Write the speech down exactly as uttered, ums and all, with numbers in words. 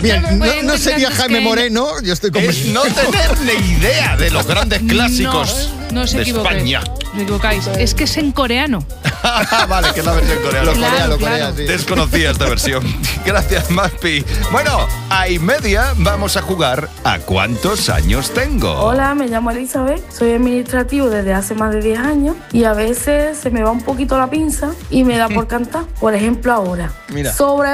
Bien, no, no, no sería Jaime que... Moreno, yo estoy Es convencido. no tener ni idea de los grandes clásicos No, no os de equivoquéis. España. No os equivocáis. Es que es en coreano. Vale, que es la versión coreana. Lo Claro, corea, lo claro. corea, sí. Desconocía esta versión. Gracias, Maspi. Bueno, a y media vamos a jugar a ¿cuántos años tengo? Hola, me llamo Elizabeth, soy administrativo desde hace más de diez años y a veces se me va un poquito la pinza y me da por cantar. Por ejemplo, ahora. Mira. Sobre